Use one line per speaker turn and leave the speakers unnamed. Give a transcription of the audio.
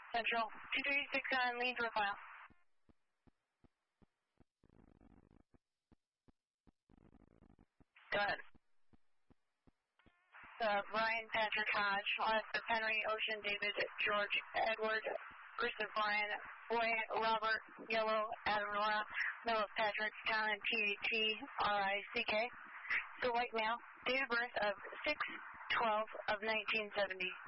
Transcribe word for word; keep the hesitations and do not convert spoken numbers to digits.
Central, two three six nine, lead profile. Go ahead. Uh, Brian Patrick Hodge, last of Henry, Ocean, David, George, Edward, Bruce of Brian, Boy, Robert, Yellow, Adam, Nora, Noah, Patrick, John, T A T R I C K. So white male, date of birth of six twelve of nineteen seventy.